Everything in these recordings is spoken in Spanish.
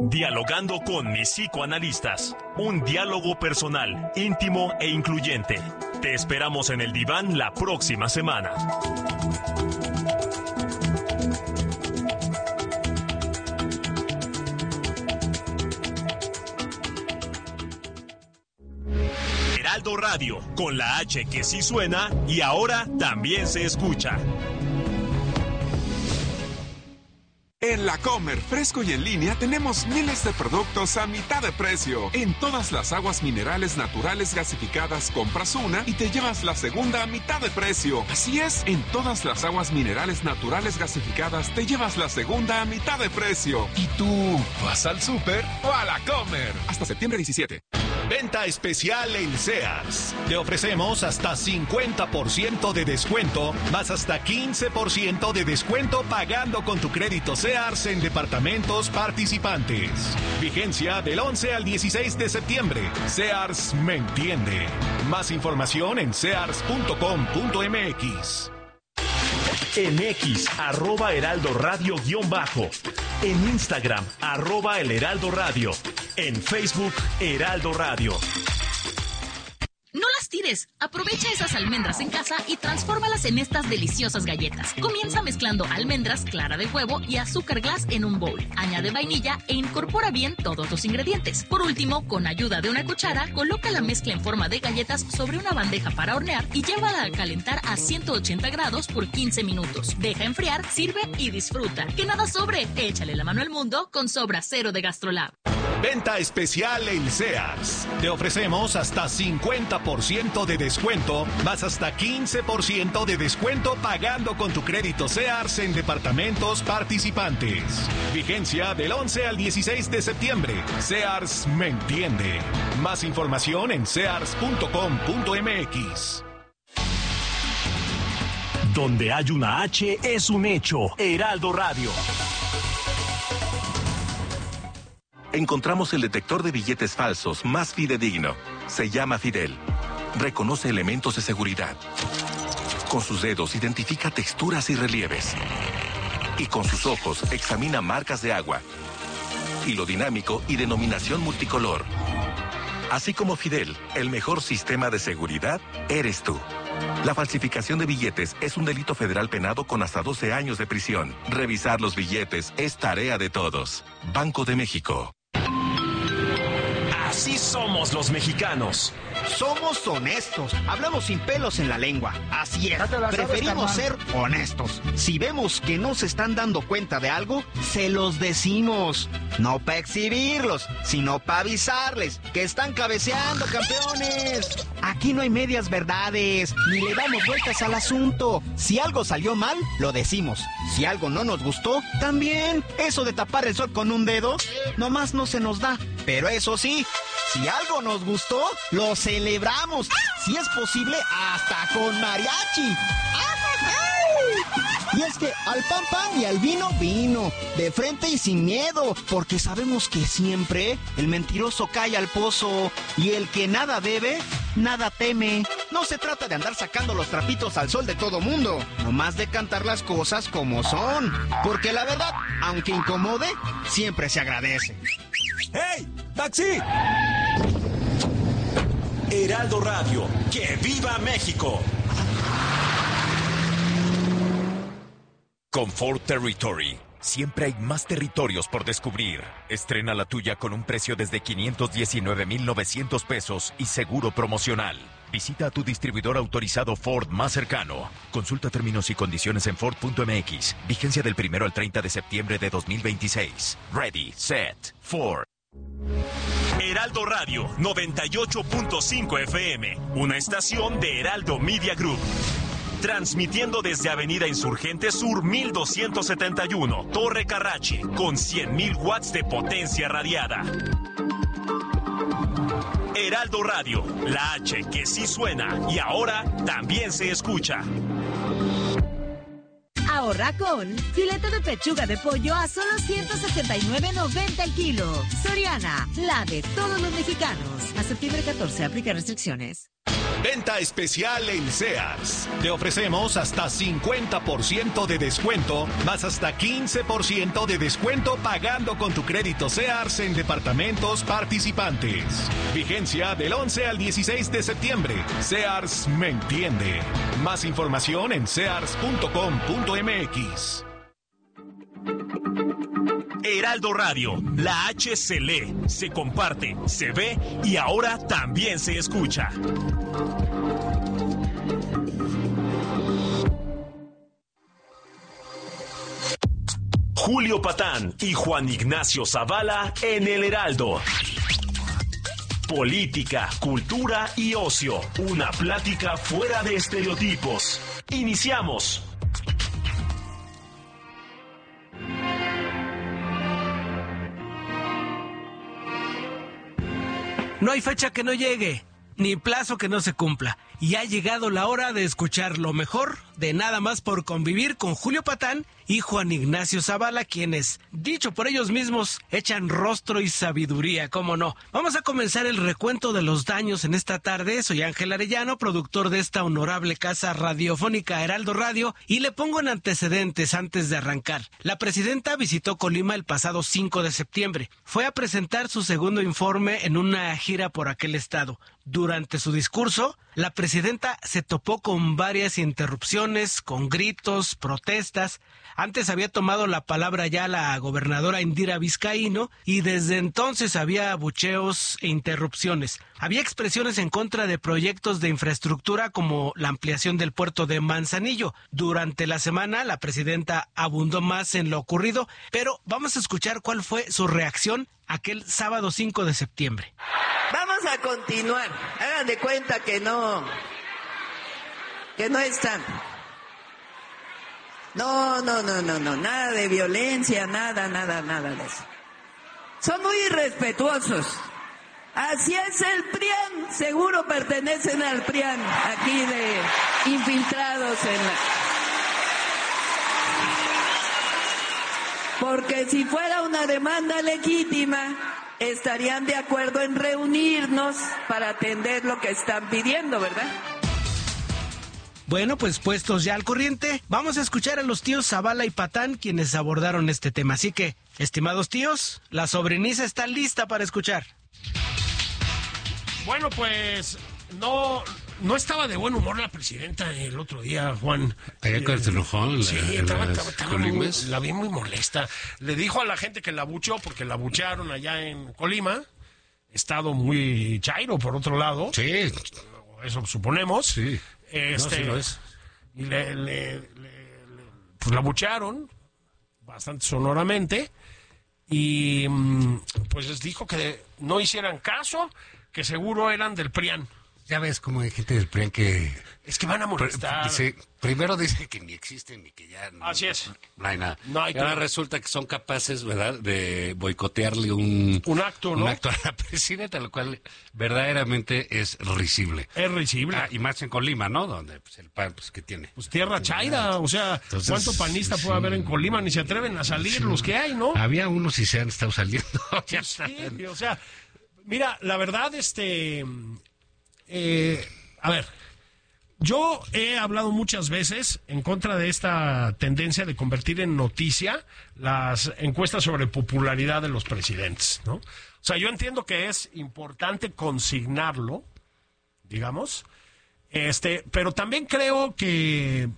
Dialogando con mis psicoanalistas. Un diálogo personal, íntimo e incluyente. Te esperamos en el diván la próxima semana. Heraldo Radio, con la H que sí suena y ahora también se escucha. En La Comer, fresco y en línea, tenemos miles de productos a mitad de precio. En todas las aguas minerales naturales gasificadas, compras una y te llevas la segunda a mitad de precio. Así es, en todas las aguas minerales naturales gasificadas, te llevas la segunda a mitad de precio. ¿Y tú, vas al súper o a La Comer? Hasta septiembre 17. Venta especial en Sears. Te ofrecemos hasta 50% de descuento, más hasta 15% de descuento pagando con tu crédito Sears en departamentos participantes. Vigencia del 11 al 16 de septiembre. Sears me entiende. Más información en sears.com.mx. En X, @Heraldo Radio _. En Instagram, @El Heraldo Radio. En Facebook, Heraldo Radio. No las tires. Aprovecha esas almendras en casa y transfórmalas en estas deliciosas galletas. Comienza mezclando almendras, clara de huevo y azúcar glass en un bowl. Añade vainilla e incorpora bien todos los ingredientes. Por último, con ayuda de una cuchara, coloca la mezcla en forma de galletas sobre una bandeja para hornear y llévala a calentar a 180 grados por 15 minutos. Deja enfriar, sirve y disfruta. Que nada sobre. Échale la mano al mundo con Sobra Cero de GastroLab. Venta especial en Sears. Te ofrecemos hasta 50% de descuento, más hasta 15% de descuento pagando con tu crédito Sears en departamentos participantes. Vigencia del 11 al 16 de septiembre. Sears me entiende. Más información en sears.com.mx. Donde hay una H es un hecho. Heraldo Radio. Encontramos el detector de billetes falsos más fidedigno. Se llama Fidel. Reconoce elementos de seguridad. Con sus dedos identifica texturas y relieves. Y con sus ojos examina marcas de agua. Hilo dinámico y denominación multicolor. Así como Fidel, el mejor sistema de seguridad eres tú. La falsificación de billetes es un delito federal penado con hasta 12 años de prisión. Revisar los billetes es tarea de todos. Banco de México. Así somos los mexicanos. Somos honestos, hablamos sin pelos en la lengua. Así es, preferimos ser honestos. Si vemos que no se están dando cuenta de algo, se los decimos. No para exhibirlos, sino para avisarles que están cabeceando, campeones. Aquí no hay medias verdades, ni le damos vueltas al asunto. Si algo salió mal, lo decimos. Si algo no nos gustó, también. Eso de tapar el sol con un dedo, nomás no se nos da. Pero eso sí, si algo nos gustó, lo celebramos. Si es posible, hasta con mariachi. Y es que al pan pan y al vino vino, de frente y sin miedo, porque sabemos que siempre el mentiroso cae al pozo y el que nada debe, nada teme. No se trata de andar sacando los trapitos al sol de todo mundo, nomás de cantar las cosas como son, porque la verdad, aunque incomode, siempre se agradece. ¡Hey! ¡Taxi! Heraldo Radio, ¡que viva México! Comfort Territory. Siempre hay más territorios por descubrir. Estrena la tuya con un precio desde 519,900 pesos y seguro promocional. Visita a tu distribuidor autorizado Ford más cercano. Consulta términos y condiciones en Ford.mx. Vigencia del 1 al 30 de septiembre de 2026. Ready, set, Ford. Heraldo Radio 98.5 FM, una estación de Heraldo Media Group. Transmitiendo desde Avenida Insurgente Sur 1271, Torre Carrachi, con 100,000 watts de potencia radiada. Heraldo Radio, la H que sí suena y ahora también se escucha. Ahorra con filete de pechuga de pollo a solo $179.90 el kilo. Soriana, la de todos los mexicanos. A septiembre 14, aplica restricciones. Venta especial en Sears. Te ofrecemos hasta 50% de descuento, más hasta 15% de descuento pagando con tu crédito Sears en departamentos participantes. Vigencia del 11 al 16 de septiembre. Sears me entiende. Más información en sears.com.mx. Heraldo Radio, la H se lee, se comparte, se ve y ahora también se escucha. Julio Patán y Juan Ignacio Zavala en el Heraldo. Política, cultura y ocio. Una plática fuera de estereotipos. Iniciamos. No hay fecha que no llegue, ni plazo que no se cumpla. Y ha llegado la hora de escuchar lo mejor de Nada Más por Convivir con Julio Patán y Juan Ignacio Zavala, quienes, dicho por ellos mismos, echan rostro y sabiduría, cómo no. Vamos a comenzar el recuento de los daños en esta tarde. Soy Ángel Arellano, productor de esta honorable casa radiofónica Heraldo Radio, y le pongo en antecedentes antes de arrancar. La presidenta visitó Colima el pasado 5 de septiembre. Fue a presentar su segundo informe en una gira por aquel estado. Durante su discurso, la presidenta se topó con varias interrupciones, con gritos, protestas. Antes había tomado la palabra ya la gobernadora Indira Vizcaíno y desde entonces había abucheos e interrupciones. Había expresiones en contra de proyectos de infraestructura como la ampliación del puerto de Manzanillo. Durante la semana la presidenta abundó más en lo ocurrido, pero vamos a escuchar cuál fue su reacción aquel sábado 5 de septiembre. Vamos a continuar. Hagan de cuenta que no están. No, nada de violencia, nada de eso. Son muy irrespetuosos. Así es el PRIAN, seguro pertenecen al PRIAN, aquí de infiltrados en la... Porque si fuera una demanda legítima, estarían de acuerdo en reunirnos para atender lo que están pidiendo, ¿verdad? Bueno, pues puestos ya al corriente, vamos a escuchar a los tíos Zavala y Patán, quienes abordaron este tema. Así que, estimados tíos, la sobriniza está lista para escuchar. Bueno, pues no estaba de buen humor la presidenta el otro día, Juan. ¿Allá cuando se enojó? Sí, la vi muy molesta. Le dijo a la gente que la abucheó, porque la abuchearon allá en Colima, estado muy chairo, por otro lado. Sí. Eso suponemos. Sí. Sí lo es. Y pues la abuchearon bastante sonoramente y pues les dijo que no hicieran caso, que seguro eran del PRIAN. Ya ves cómo hay gente del PRIAN que... Es que van a molestar. Primero dice que ni existen ni que ya... Así es. No hay nada. No hay y ahora resulta que son capaces, ¿verdad?, de boicotearle un acto, ¿no? Un acto a la presidenta, lo cual verdaderamente es risible. Es risible. Y más en Colima, ¿no? Donde pues, el PAN, pues, ¿qué tiene? Pues tierra chaira, o sea, entonces, ¿cuánto panista puede haber en Colima? Ni se atreven a salir los que hay, ¿no? Había unos y se han estado saliendo. Sí, o sea, mira, la verdad, a ver, yo he hablado muchas veces en contra de esta tendencia de convertir en noticia las encuestas sobre popularidad de los presidentes, ¿no? O sea, yo entiendo que es importante consignarlo, digamos, pero también creo que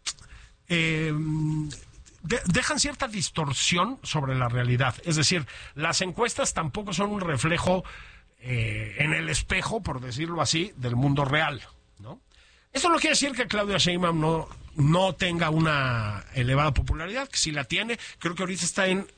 dejan cierta distorsión sobre la realidad. Es decir, las encuestas tampoco son un reflejo en el espejo, por decirlo así, del mundo real, ¿no? Eso no quiere decir que Claudia Sheinbaum no tenga una elevada popularidad, que sí la tiene. Creo que ahorita está en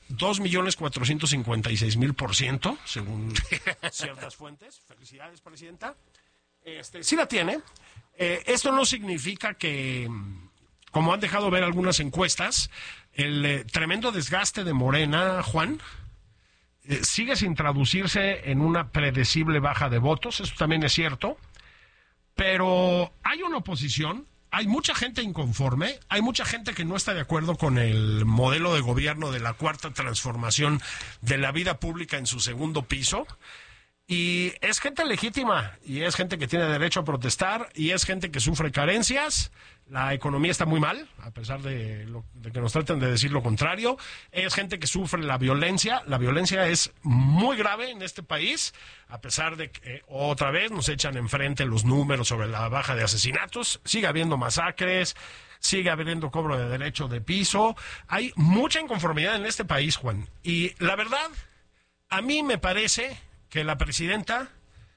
2.456.000%, según ciertas fuentes. Felicidades, presidenta. Sí la tiene. Esto no significa que, como han dejado ver algunas encuestas, el tremendo desgaste de Morena, Juan, sigue sin traducirse en una predecible baja de votos. Eso también es cierto. Pero hay una oposición, hay mucha gente inconforme, hay mucha gente que no está de acuerdo con el modelo de gobierno de la Cuarta Transformación de la vida pública en su segundo piso. Y es gente legítima, y es gente que tiene derecho a protestar, y es gente que sufre carencias. La economía está muy mal, a pesar de que nos traten de decir lo contrario. Es gente que sufre la violencia. La violencia es muy grave en este país, a pesar de que otra vez nos echan enfrente los números sobre la baja de asesinatos. Sigue habiendo masacres, sigue habiendo cobro de derecho de piso. Hay mucha inconformidad en este país, Juan. Y la verdad, a mí me parece que la presidenta,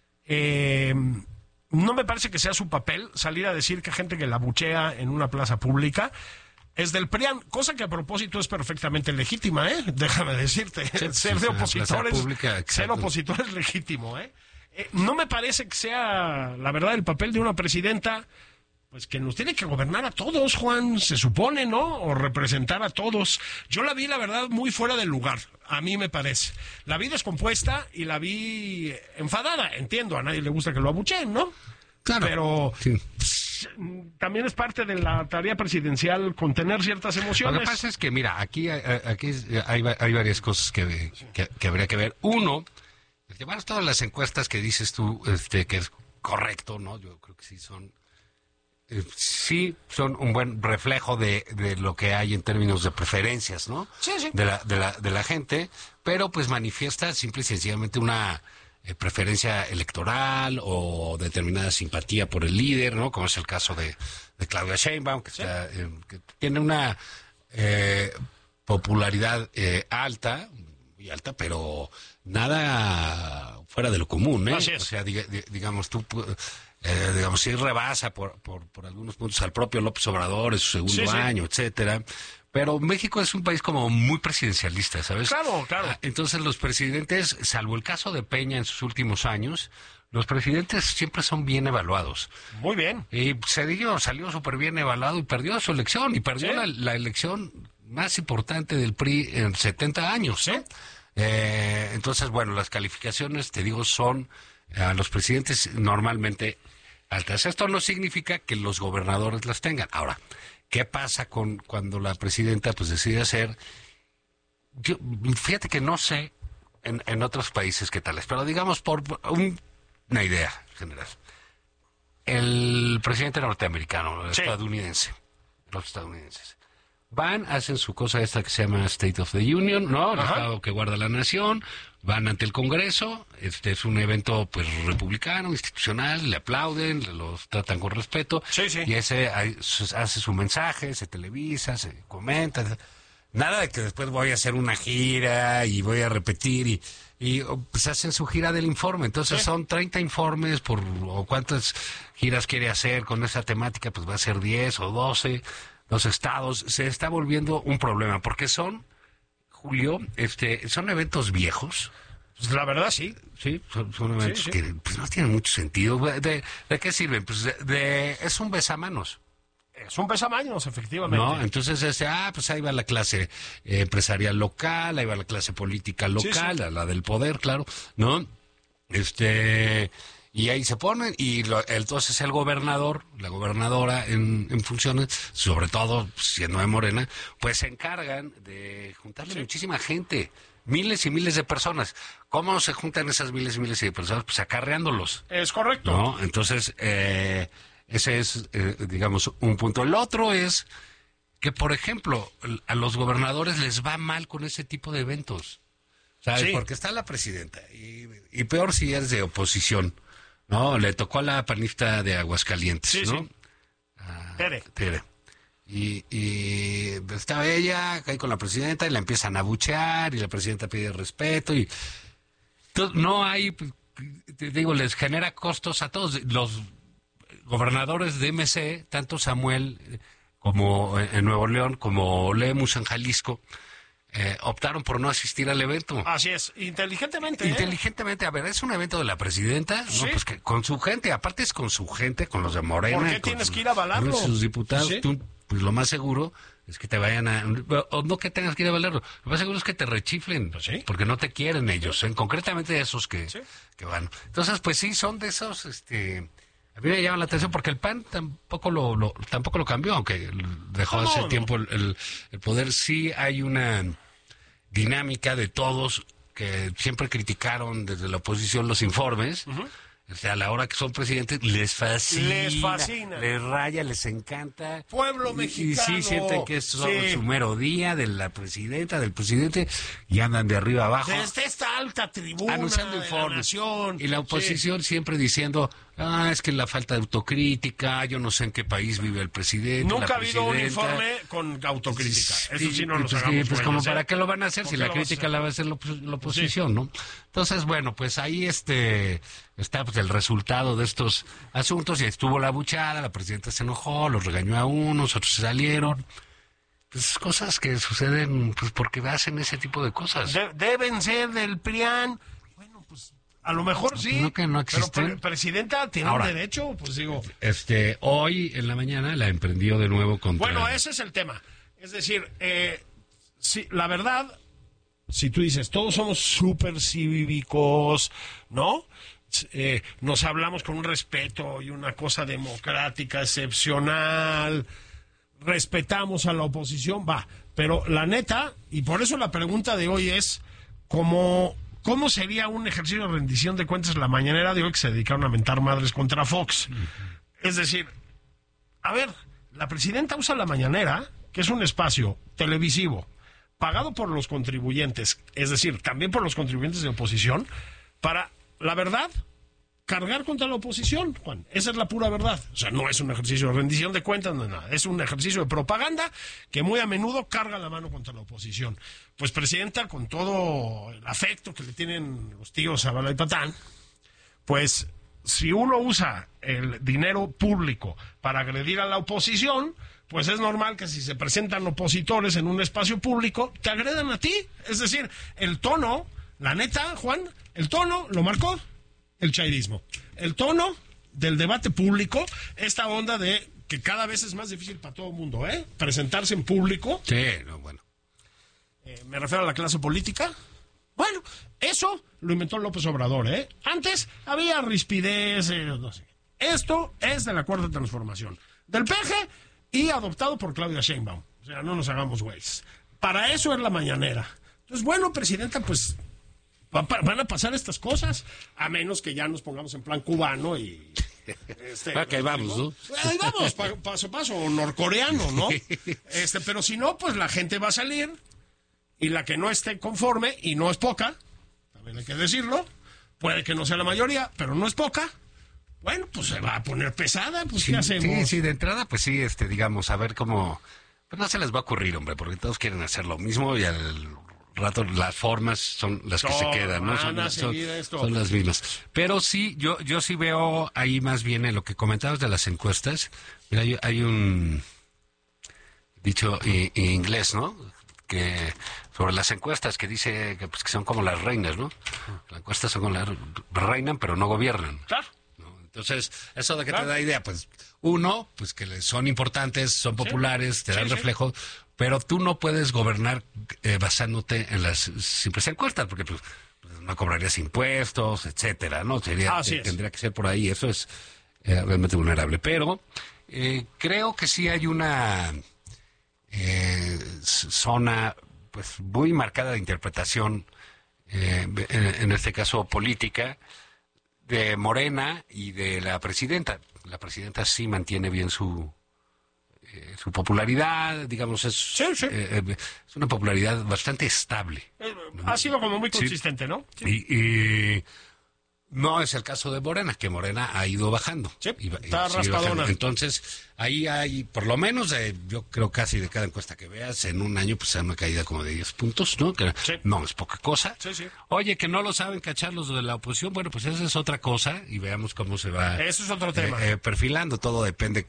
no me parece que sea su papel salir a decir que gente que la abuchea en una plaza pública es del PRIAN, cosa que a propósito es perfectamente legítima, déjame decirte. Ser opositor es legítimo, no me parece que sea, la verdad, el papel de una presidenta, pues que nos tiene que gobernar a todos, Juan, se supone, ¿no? O representar a todos. Yo la vi, la verdad, muy fuera del lugar, a mí me parece. La vi descompuesta y la vi enfadada. Entiendo, a nadie le gusta que lo abucheen, ¿no? Claro. Pero también es parte de la tarea presidencial contener ciertas emociones. Lo que pasa es que, mira, aquí hay varias cosas que habría que ver. Uno, bueno, todas las encuestas que dices tú, que es correcto, ¿no? Yo creo que sí son un buen reflejo de lo que hay en términos de preferencias, ¿no? Sí. De la gente, pero pues manifiesta simple y sencillamente una preferencia electoral o determinada simpatía por el líder, ¿no? Como es el caso de Claudia Sheinbaum, que tiene una popularidad alta, muy alta, pero nada fuera de lo común, ¿eh? Así es. O sea, digamos, tú... sí rebasa por algunos puntos al propio López Obrador en su segundo año, etcétera. Pero México es un país como muy presidencialista, ¿sabes? Claro. Entonces los presidentes, salvo el caso de Peña en sus últimos años, los presidentes siempre son bien evaluados. Muy bien. Y Cedillo salió súper bien evaluado y perdió su elección, y perdió la elección más importante del PRI en 70 años, ¿no? Entonces, bueno, las calificaciones, te digo, son a los presidentes normalmente altas. Esto no significa que los gobernadores las tengan. Ahora, ¿qué pasa cuando la presidenta pues decide hacer? Fíjate que no sé en otros países qué tal es, pero digamos por una idea general. El presidente norteamericano, los estadounidenses, hacen su cosa esta que se llama State of the Union, ¿no? El estado que guarda la nación, van ante el Congreso, es un evento pues republicano, institucional, le aplauden, los tratan con respeto, y ese hace su mensaje, se televisa, se comenta, nada de que después voy a hacer una gira y voy a repetir y pues hacen su gira del informe. Entonces son 30 informes o cuántas giras quiere hacer con esa temática, pues va a ser 10 o 12. Los estados, se está volviendo un problema, porque son, Julio, son eventos viejos. Pues la verdad, sí. Sí, son eventos que pues, no tienen mucho sentido. ¿De qué sirven? Pues es un besamanos. Es un besamanos, efectivamente. No, entonces pues ahí va la clase empresarial local, ahí va la clase política local, la del poder, claro, ¿no? Y ahí se ponen, y entonces el gobernador, la gobernadora en funciones, sobre todo siendo de Morena, pues se encargan de juntarle muchísima gente, miles y miles de personas. ¿Cómo se juntan esas miles y miles de personas? Pues acarreándolos. Es correcto. ¿No? Entonces, ese es, digamos, un punto. El otro es que, por ejemplo, a los gobernadores les va mal con ese tipo de eventos. ¿Sabes? Porque está la presidenta, y peor si es de oposición. No, le tocó a la panista de Aguascalientes, ¿no? Tere. Y estaba ella ahí con la presidenta y la empiezan a abuchear y la presidenta pide respeto y no hay, te digo, les genera costos a todos. Los gobernadores de MC, tanto Samuel como en Nuevo León, como Lemus en Jalisco, optaron por no asistir al evento. Así es, inteligentemente. Inteligentemente, a ver, es un evento de la presidenta, ¿no? Pues que con su gente, aparte es con su gente, con los de Morena. ¿Por qué tienes que ir a avalarlo? Con sus diputados, tú, pues lo más seguro es que te vayan o no que tengas que ir a avalarlo, lo más seguro es que te rechiflen, porque no te quieren ellos, concretamente esos que van. Entonces, pues sí, son de esos, a mí me llama la atención porque el PAN tampoco lo cambió, aunque dejó hace tiempo el poder. Sí hay una dinámica de todos que siempre criticaron desde la oposición los informes, o sea, a la hora que son presidentes, les fascina. Les raya, les encanta. Pueblo mexicano. Y sí sienten que es su mero día de la presidenta, del presidente, y andan de arriba abajo. Desde esta alta tribuna anunciando de informes. la nación. Y la oposición siempre diciendo, es que la falta de autocrítica, yo no sé en qué país vive el presidente. Nunca ha habido un informe con autocrítica. Eso sí no nos hagamos pues como para qué lo van a hacer si la crítica la va a hacer la oposición, ¿no? Entonces, bueno, pues ahí está pues el resultado de estos asuntos, y estuvo la buchada, la presidenta se enojó, los regañó a unos, otros se salieron. Pues cosas que suceden pues porque hacen ese tipo de cosas. Deben ser del PRIAN. Bueno, pues a lo mejor sí. No, que no existen. Pero presidenta tiene un derecho, pues digo. Hoy en la mañana la emprendió de nuevo contra... Bueno, ese es el tema. Es decir, sí, la verdad, si tú dices, todos somos súper cívicos, ¿no? Nos hablamos con un respeto y una cosa democrática excepcional, respetamos a la oposición, pero la neta, y por eso la pregunta de hoy es, ¿cómo sería un ejercicio de rendición de cuentas la mañanera de hoy que se dedicaron a mentar madres contra Fox? Es decir, a ver, la presidenta usa la mañanera, que es un espacio televisivo, pagado por los contribuyentes, es decir, también por los contribuyentes de oposición, para, la verdad, cargar contra la oposición, Juan. Esa es la pura verdad. O sea, no es un ejercicio de rendición de cuentas, no es nada. Es un ejercicio de propaganda que muy a menudo carga la mano contra la oposición. Pues, presidenta, con todo el afecto que le tienen los tíos Zavala y Patán, pues, si uno usa el dinero público para agredir a la oposición, pues es normal que si se presentan opositores en un espacio público, te agredan a ti. Es decir, el tono, la neta, Juan, el tono lo marcó el chairismo. El tono del debate público, esta onda de que cada vez es más difícil para todo el mundo, presentarse en público. Sí, bueno. Me refiero a la clase política. Bueno, eso lo inventó López Obrador, Antes había rispidez, no sé. Esto es de la Cuarta Transformación, del PG y adoptado por Claudia Sheinbaum. O sea, no nos hagamos güeyes. Para eso es la mañanera. Entonces, bueno, presidenta, pues van a pasar estas cosas, a menos que ya nos pongamos en plan cubano y... que vamos, ¿no? Ahí vamos, paso a paso, o norcoreano, ¿no? Pero si no, pues la gente va a salir, y la que no esté conforme, y no es poca, también hay que decirlo, puede que no sea la mayoría, pero no es poca, bueno, pues se va a poner pesada, pues ¿qué hacemos? Sí, de entrada, pues sí, digamos, a ver cómo... Pues no se les va a ocurrir, hombre, porque todos quieren hacer lo mismo y al rato las formas son las que se quedan, ¿no? Son las mismas. Pero sí, yo sí veo ahí más bien en lo que comentabas de las encuestas. Mira, hay un dicho en inglés, ¿no? Que sobre las encuestas que dice que son como las reinas, ¿no? Las encuestas son como las reinan, pero no gobiernan. Claro. Entonces, ¿eso de qué te da idea? Pues, uno, pues que son importantes, son populares, te dan reflejo, pero tú no puedes gobernar basándote en las simples encuestas, porque pues, no cobrarías impuestos, etcétera, ¿no? Tendría que ser por ahí, eso es realmente vulnerable. Pero creo que sí hay una zona pues muy marcada de interpretación, en este caso política, de Morena y de la presidenta. La presidenta sí mantiene bien su popularidad, digamos, es una popularidad bastante estable. Ha sido como muy consistente, ¿no? Sí. Y no es el caso de Morena, que Morena ha ido bajando. Sí, está raspadona. Entonces, ahí hay, por lo menos, yo creo casi de cada encuesta que veas, en un año, pues hay una caída como de 10 puntos, ¿no? Que no es poca cosa. Sí. Oye, que no lo saben cachar los de la oposición, pues esa es otra cosa, y veamos cómo se va... Eso es otro tema. Perfilando, todo depende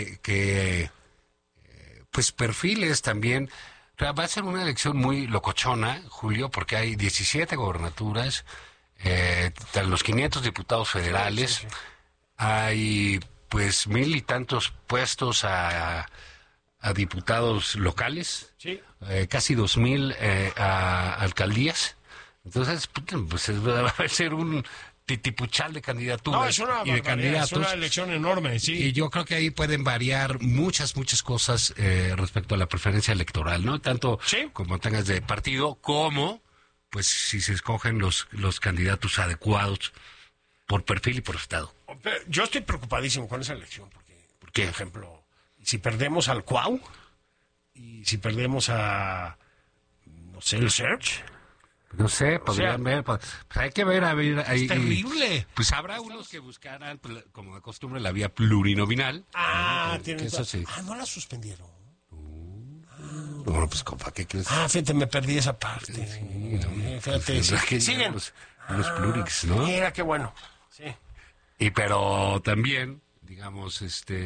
pues perfiles también. O sea, va a ser una elección muy locochona, Julio, porque hay 17 gobernaturas, los 500 diputados federales, sí. Hay pues 1,000 y tantos puestos a diputados locales, sí. Casi 2,000 a alcaldías. Entonces, pues va a ser un titipuchal de candidaturas y de candidatos. Es una elección enorme, sí. Y yo creo que ahí pueden variar muchas cosas respecto a la preferencia electoral, ¿no? Tanto como tengas de partido como pues si se escogen los candidatos adecuados por perfil y por estado. Yo estoy preocupadísimo con esa elección, porque ¿Por qué? por ejemplo, si perdemos al Cuau y si perdemos a, no sé, el Search. No sé, podrían ver, pues hay que ver, a ver. Es terrible. Pues habrá unos que buscaran, pues, como de costumbre, la vía plurinominal. Tiene eso sí. no la suspendieron. Bueno, pues, compa, ¿qué crees? Fíjate, me perdí esa parte. Fíjate, siguen. Los plurix, ¿no? Mira, qué bueno. Sí. Pero también, digamos,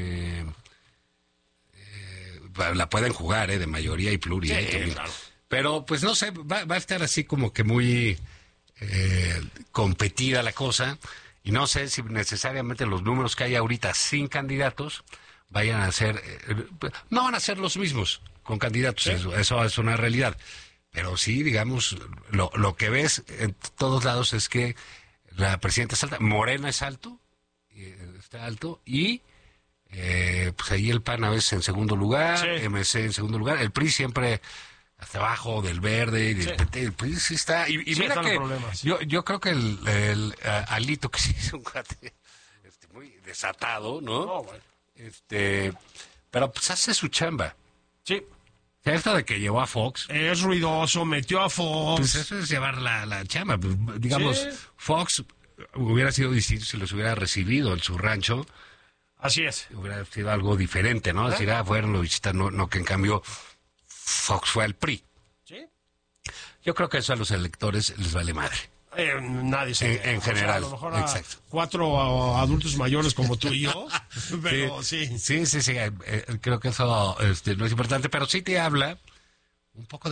la pueden jugar, de mayoría y pluri. Sí, claro. Pero, pues, no sé, va a estar así como que muy competida la cosa. Y no sé si necesariamente los números que hay ahorita sin candidatos vayan a ser... no van a ser los mismos con candidatos, ¿sí? Eso es una realidad. Pero sí, digamos, lo que ves en todos lados es que la presidenta es alta, Morena es alto, está alto, y pues ahí el PAN a veces en segundo lugar, sí. MC en segundo lugar, el PRI siempre hasta abajo del Verde, y del PT, el PRI sí está, y sí, mira que yo creo que el Alito, que sí es un cuate muy desatado, ¿no? Bueno. Pero pues hace su chamba. Sí. Esto de que llevó a Fox. Es ruidoso, metió a Fox. Pues eso es llevar la chamba. Pues, digamos, sí. Fox hubiera sido distinto si los hubiera recibido en su rancho. Así es. Hubiera sido algo diferente, ¿no? Decir, fueron, lo visitan, no, que en cambio Fox fue al PRI. Sí. Yo creo que eso a los electores les vale madre. Nadie se en general. A lo mejor a 4 adultos mayores como tú y yo, pero sí. Sí, creo que eso no es importante, pero sí te habla un poco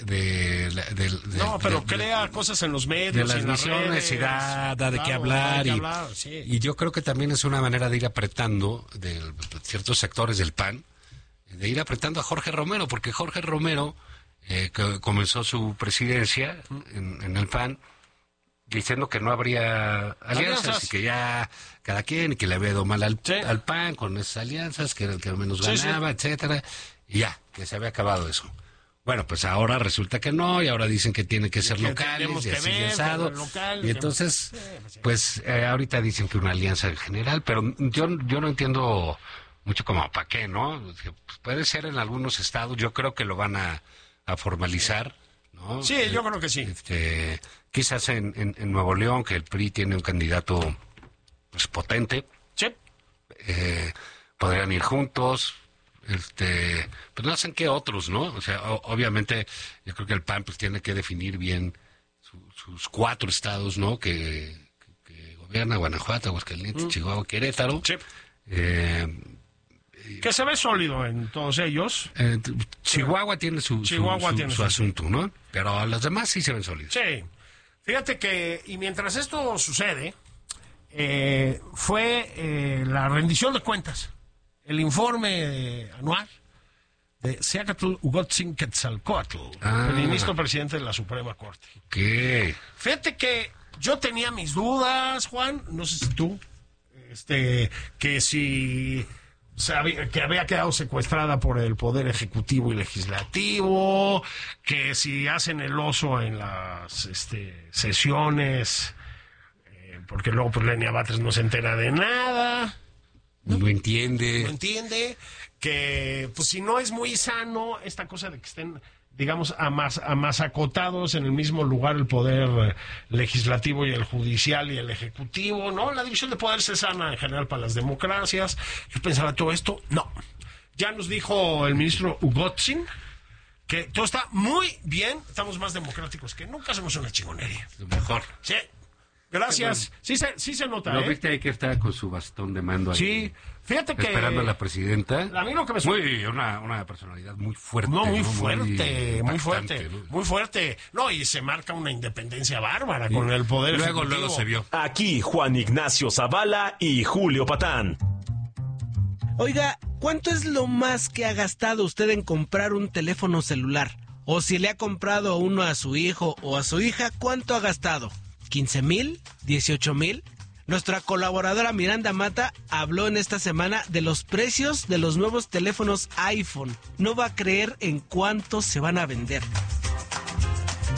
crea cosas en los medios, de las visiones y da de qué hablar. Sí. Y yo creo que también es una manera de ir apretando de ciertos sectores del PAN, de ir apretando a Jorge Romero, porque Jorge Romero que comenzó su presidencia en el PAN, diciendo que no habría alianzas y que ya cada quien, y que le había ido mal al PAN con esas alianzas, que era el que menos ganaba, etcétera, y ya, que se había acabado eso. Bueno, pues ahora resulta que no, y ahora dicen que tienen que ser locales, y así asado, y entonces, pues ahorita dicen que una alianza en general, pero yo no entiendo mucho como para qué, ¿no? Pues puede ser en algunos estados, yo creo que lo van a formalizar, ¿no? Sí, yo creo que sí. Quizás en Nuevo León, que el PRI tiene un candidato pues potente. Sí. Podrían ir juntos. Pues no sé en qué otros, ¿no? O sea, obviamente, yo creo que el PAN pues tiene que definir bien sus 4 estados, ¿no? Que gobierna: Guanajuato, Aguascalientes, Chihuahua, Querétaro. Sí. Que se ve sólido en todos ellos. Chihuahua tiene su asunto, ¿no? Pero a los demás sí se ven sólidos. Sí. Fíjate que, y mientras esto sucede, fue la rendición de cuentas, el informe anual de Seacatl Ugotzin Quetzalcóatl, el ministro presidente de la Suprema Corte. ¿Qué? Fíjate que yo tenía mis dudas, Juan, no sé si tú, que si... que había quedado secuestrada por el Poder Ejecutivo y Legislativo, que si hacen el oso en las sesiones, porque luego pues Lenia Batres no se entera de nada. No entiende. No entiende, que pues si no es muy sano esta cosa de que estén, digamos, amasacotados en el mismo lugar el Poder Legislativo y el Judicial y el Ejecutivo, ¿no? La división de poderes es sana en general para las democracias. Yo pensaba todo esto, no. Ya nos dijo el ministro Ugotzin que todo está muy bien, estamos más democráticos que nunca, hacemos una chingonería. Lo mejor. Sí. Gracias. Bueno. Sí se nota, ¿Lo viste ahí que está con su bastón de mando ahí? Sí. Fíjate que... Esperando a la presidenta. A mí lo que me una personalidad muy fuerte. Muy fuerte. No, y se marca una independencia bárbara con el Poder Ejecutivo. Luego se vio. Aquí Juan Ignacio Zavala y Julio Patán. Oiga, ¿cuánto es lo más que ha gastado usted en comprar un teléfono celular? O si le ha comprado uno a su hijo o a su hija, ¿cuánto ha gastado? ¿15,000? ¿18,000? Nuestra colaboradora Miranda Mata habló en esta semana de los precios de los nuevos teléfonos iPhone. No va a creer en cuánto se van a vender.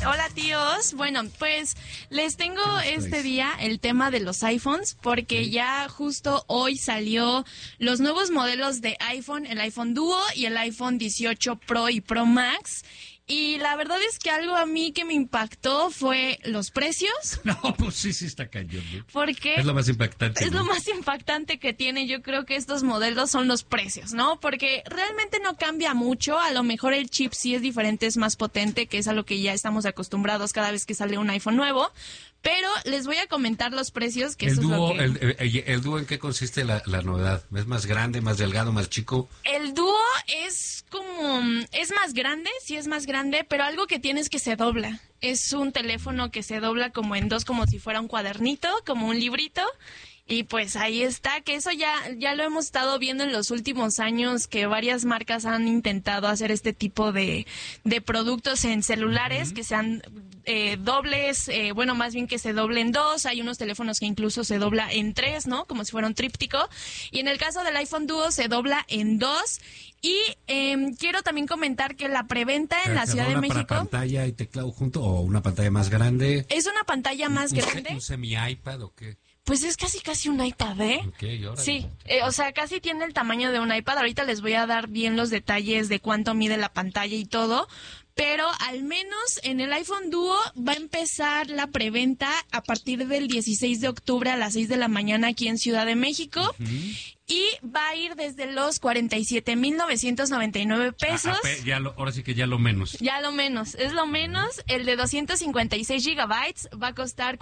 Hola, tíos. Bueno, pues les tengo este día el tema de los iPhones, porque ya justo hoy salió los nuevos modelos de iPhone, el iPhone Duo y el iPhone 18 Pro y Pro Max. Y la verdad es que algo a mí que me impactó fue los precios. No, pues sí está cañón, ¿no? Porque es lo más impactante. Es lo más impactante que tiene, yo creo que estos modelos son los precios, ¿no? Porque realmente no cambia mucho, a lo mejor el chip sí es diferente, es más potente, que es a lo que ya estamos acostumbrados cada vez que sale un iPhone nuevo. Pero les voy a comentar los precios, que eso es lo que... ¿El Duo en qué consiste la novedad? ¿Es más grande, más delgado, más chico? El Duo es más grande, sí es más grande, pero algo que tiene es que se dobla. Es un teléfono que se dobla como en dos, como si fuera un cuadernito, como un librito. Y pues ahí está, que eso ya lo hemos estado viendo en los últimos años, que varias marcas han intentado hacer este tipo de productos en celulares, que sean dobles, más bien que se doblen dos. Hay unos teléfonos que incluso se dobla en tres, ¿no? Como si fuera un tríptico. Y en el caso del iPhone Duo se dobla en dos. Y quiero también comentar que la preventa en la Ciudad de México... ¿Para pantalla y teclado junto o una pantalla más grande? Es una pantalla más grande. ¿Un semi-iPad o qué? Pues es casi un iPad, ¿eh? Okay, sí, casi tiene el tamaño de un iPad. Ahorita les voy a dar bien los detalles de cuánto mide la pantalla y todo. Pero al menos en el iPhone Duo va a empezar la preventa a partir del 16 de octubre a las 6 de la mañana aquí en Ciudad de México. Y va a ir desde los 47,999 pesos. Ahora sí que ya lo menos. Ya lo menos, es lo menos. El de 256 gigabytes va a costar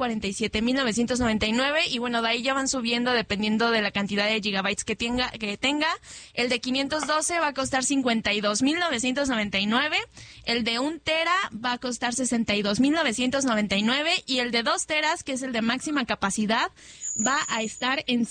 47,999 y bueno, de ahí ya van subiendo dependiendo de la cantidad de gigabytes que tenga. El de 512 va a costar 52,999. El de 1 tera va a costar 62,999 y el de 2 teras, que es el de máxima capacidad, va a estar en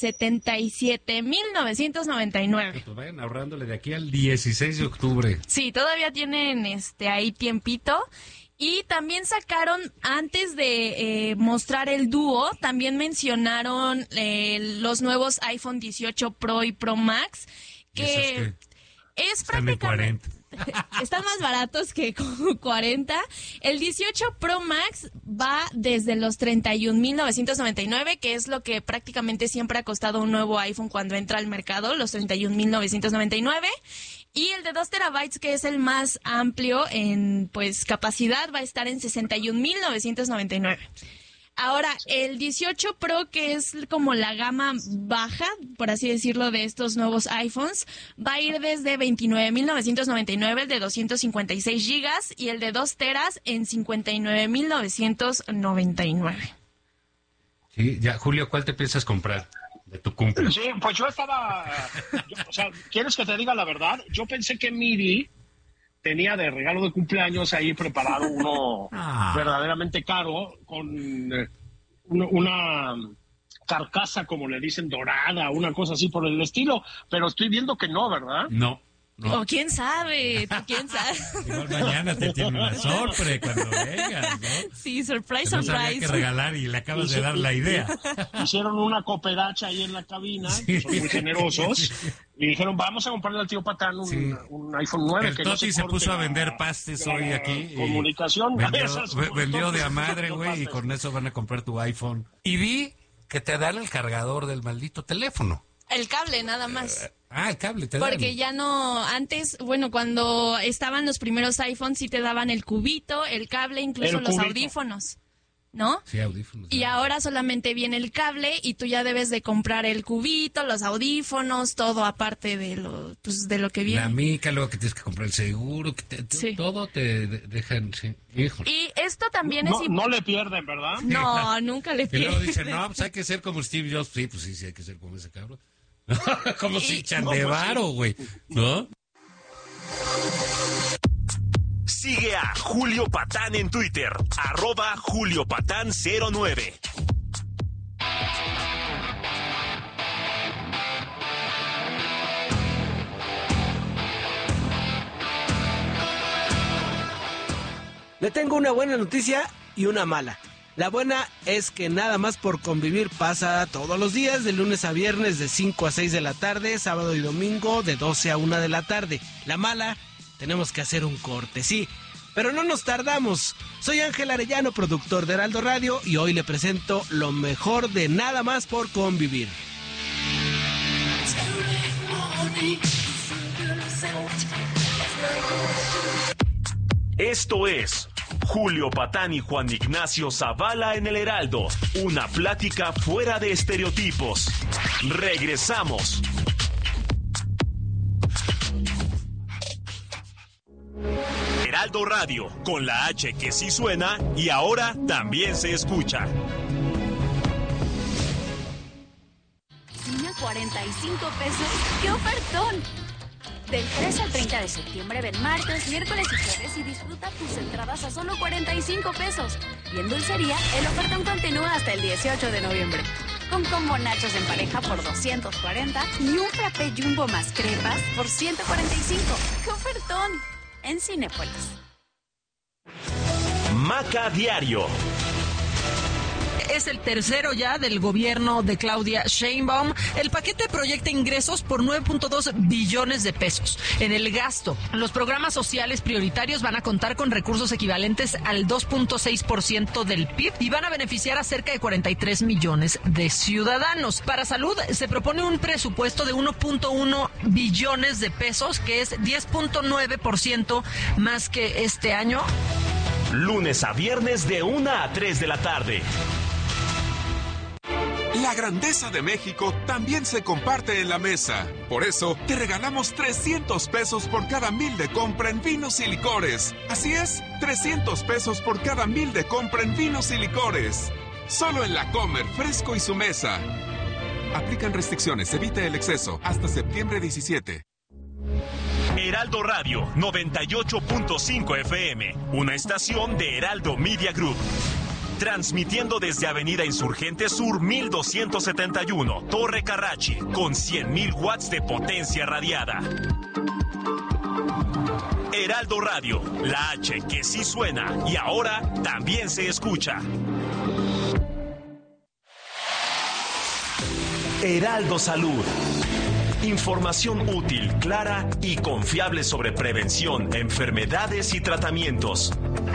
77,999. Pues vayan ahorrándole de aquí al 16 de octubre. Sí, todavía tienen ahí tiempito. Y también sacaron, antes de mostrar el Duo, también mencionaron los nuevos iPhone 18 Pro y Pro Max, que es prácticamente... Están más baratos que 40. El 18 Pro Max va desde los 31,999, que es lo que prácticamente siempre ha costado un nuevo iPhone cuando entra al mercado, los 31,999. Y el de 2 terabytes, que es el más amplio en capacidad, va a estar en 61,999. Ahora, el 18 Pro, que es como la gama baja, por así decirlo, de estos nuevos iPhones, va a ir desde 29,999, el de 256 gigas, y el de 2 teras en 59,999. Sí, ya, Julio, ¿cuál te piensas comprar de tu cumpleaños? Sí, pues ¿quieres que te diga la verdad? Yo pensé que Miri tenía de regalo de cumpleaños ahí preparado uno verdaderamente caro, con una carcasa, como le dicen, dorada, una cosa así por el estilo, pero estoy viendo que no, ¿verdad? No. O quién sabe, Igual mañana te tiene una sorpresa cuando vengas, ¿no? Sí, surprise. No sabía qué regalar y le acabas de dar la idea. Hicieron una cooperacha ahí en la cabina, son muy generosos, y dijeron, vamos a comprarle al tío Patán un iPhone 9. El Toti se puso a vender pastes hoy aquí. Comunicación. Vendió de a madre, güey, y con eso van a comprar tu iPhone. Y vi que te dan el cargador del maldito teléfono. El cable, nada más. El cable te dan. Porque ya no, antes, cuando estaban los primeros iPhones sí te daban el cubito, el cable, incluso los audífonos, ¿no? Sí, audífonos. Y ahora solamente viene el cable y tú ya debes de comprar el cubito, los audífonos, todo aparte de lo que viene. La mica, luego que tienes que comprar el seguro, todo te dejan, sí. Híjole. Y esto también no le pierden, ¿verdad? No, nunca le pierden. Y luego dicen, pues hay que ser como Steve Jobs. Sí, pues sí, hay que ser como ese cabrón. Como si Chandevaro, güey, ¿no? Sigue a Julio Patán en Twitter, @JulioPatán09. Le tengo una buena noticia y una mala. La buena es que nada más por convivir pasa todos los días, de lunes a viernes de 5 a 6 de la tarde, sábado y domingo de 12 a 1 de la tarde. La mala, tenemos que hacer un corte, sí, Pero no nos tardamos. Soy Ángel Arellano, productor de Heraldo Radio, y hoy le presento lo mejor de Nada Más por Convivir. Esto es Julio Patán y Juan Ignacio Zavala en el Heraldo. Una plática fuera de estereotipos. Regresamos. Heraldo Radio, con la H que sí suena y ahora también se escucha. Cine a 45 pesos. ¡Qué ofertón! Del 3 al 30 de septiembre ven martes, miércoles y jueves y disfruta tus entradas a solo 45 pesos. Y en dulcería, el ofertón continúa hasta el 18 de noviembre. Con combo nachos en pareja por 240 y un frappé jumbo más crepas por 145. ¡Qué ofertón! En Cinépolis. Maca Diario. Es el tercero ya del gobierno de Claudia Sheinbaum. El paquete proyecta ingresos por 9.2 billones de pesos. En el gasto, los programas sociales prioritarios van a contar con recursos equivalentes al 2.6% del PIB y van a beneficiar a cerca de 43 millones de ciudadanos. Para salud, se propone un presupuesto de 1.1 billones de pesos, que es 10.9% más que este año. Lunes a viernes de 1 a 3 de la tarde. La grandeza de México también se comparte en la mesa. Por eso, te regalamos 300 pesos por cada 1,000 de compra en vinos y licores. Así es, 300 pesos por cada 1,000 de compra en vinos y licores. Solo en La Comer, Fresco y su mesa. Aplican restricciones, evite el exceso. Hasta septiembre 17. Heraldo Radio 98.5 FM, una estación de Heraldo Media Group. Transmitiendo desde Avenida Insurgente Sur 1271, Torre Carrachi, con 100,000 watts de potencia radiada. Heraldo Radio, la H que sí suena y ahora también se escucha. Heraldo Salud. Información útil, clara y confiable sobre prevención, enfermedades y tratamientos.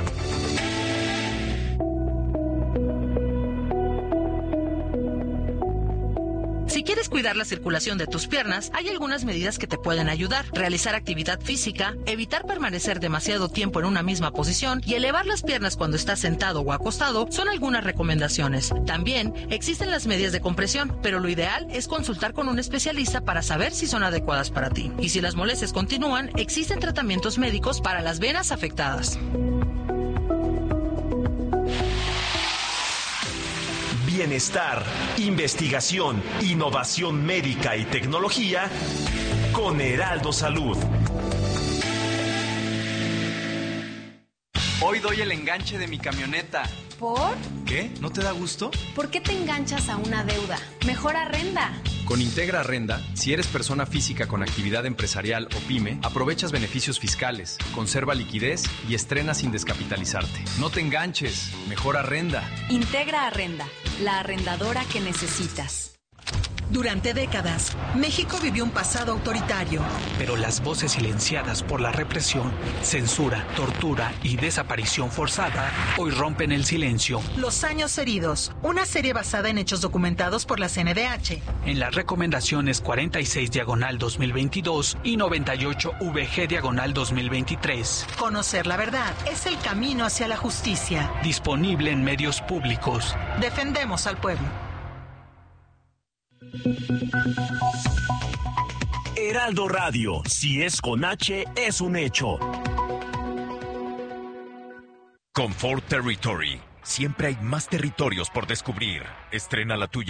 Si quieres cuidar la circulación de tus piernas, hay algunas medidas que te pueden ayudar. Realizar actividad física, evitar permanecer demasiado tiempo en una misma posición y elevar las piernas cuando estás sentado o acostado son algunas recomendaciones. También existen las medias de compresión, pero lo ideal es consultar con un especialista para saber si son adecuadas para ti. Y si las molestias continúan, existen tratamientos médicos para las venas afectadas. Bienestar, investigación, innovación médica y tecnología con Heraldo Salud. Hoy doy el enganche de mi camioneta. ¿Por? ¿Qué? ¿No te da gusto? ¿Por qué te enganchas a una deuda? Mejor arrenda. Con Integra Arrenda, si eres persona física con actividad empresarial o pyme, aprovechas beneficios fiscales, conserva liquidez y estrena sin descapitalizarte. No te enganches, mejor arrenda. Integra Arrenda, la arrendadora que necesitas. Durante décadas, México vivió un pasado autoritario. Pero las voces silenciadas por la represión, censura, tortura y desaparición forzada hoy rompen el silencio. Los años heridos, una serie basada en hechos documentados por la CNDH. En las recomendaciones 46/2022 y 98-VG/2023. Conocer la verdad es el camino hacia la justicia. Disponible en medios públicos. Defendemos al pueblo. Heraldo Radio, si es con H, es un hecho. Comfort Territory. Siempre hay más territorios por descubrir. Estrena la tuya